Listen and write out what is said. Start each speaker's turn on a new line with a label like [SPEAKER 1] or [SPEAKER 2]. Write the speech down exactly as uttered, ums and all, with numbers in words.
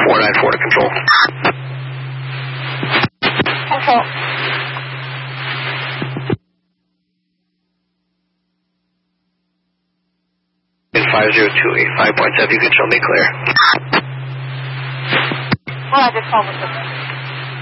[SPEAKER 1] four nine four to control.
[SPEAKER 2] Control.
[SPEAKER 1] five zero two eight five point seven, you can show me clear.
[SPEAKER 2] Well, I just called with them.